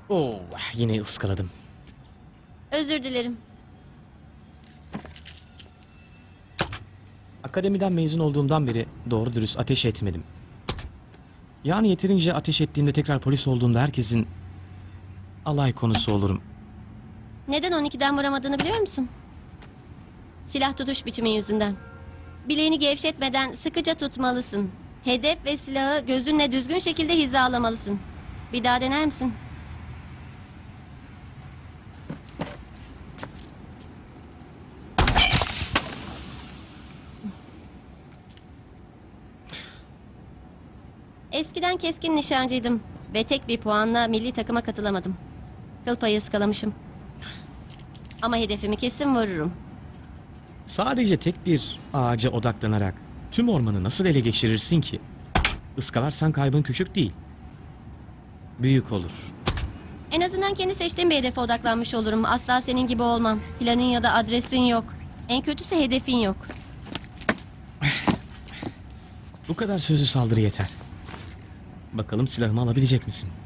Oo, yine ıskaladım. Özür dilerim. Akademiden mezun olduğumdan beri doğru dürüst ateş etmedim. Yani yeterince ateş ettiğimde tekrar polis olduğumda herkesin alay konusu olurum. Neden 12'den vuramadığını biliyor musun? Silah tutuş biçimin yüzünden. Bileğini gevşetmeden sıkıca tutmalısın. Hedef ve silahı gözünle düzgün şekilde hizalamalısın. Bir daha dener misin? Eskiden keskin nişancıydım ve tek bir puanla milli takıma katılamadım. Kıl payı ıskalamışım. Ama hedefimi kesin vururum. Sadece tek bir ağaca odaklanarak tüm ormanı nasıl ele geçirirsin ki? Iskalarsan kaybın küçük değil. Büyük olur. En azından kendi seçtiğim bir hedefe odaklanmış olurum. Asla senin gibi olmam. Planın ya da adresin yok. En kötüsü hedefin yok. Bu kadar sözlü saldırı yeter. Bakalım silahımı alabilecek misin?